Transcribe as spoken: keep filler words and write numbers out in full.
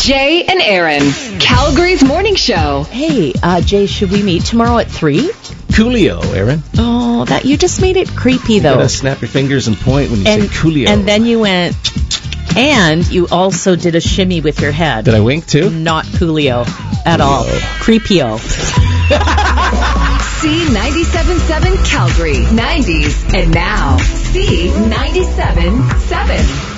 Jay and Aaron, Calgary's morning show. Hey, uh, Jay, should we meet tomorrow at three? Coolio, Aaron. Oh, that you just made it creepy, though. You gotta snap your fingers and point when you and, say Coolio. And then you went, and you also did a shimmy with your head. Did I wink, too? Not Coolio at Coolio. all. Creepio. C ninety-seven point seven Calgary, nineties, and now C ninety-seven point seven.